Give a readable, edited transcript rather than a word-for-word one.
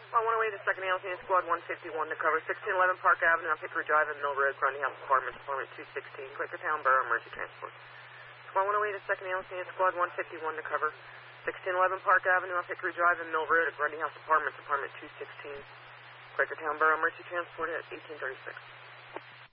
Well, 108 to 2nd Ambulance Unit Squad 151 to cover 1611 Park Avenue on Hickory Drive and Mill Road, Grundy House Apartments, Apartment 216, Quakertown Borough Emergency Transport. Squad 108 to 2nd Ambulance Unit Squad 151 to cover 1611 Park Avenue on Hickory Drive and Mill Road at Grundy House Apartments, Apartment 216, Quakertown Borough Emergency Transport at 1836.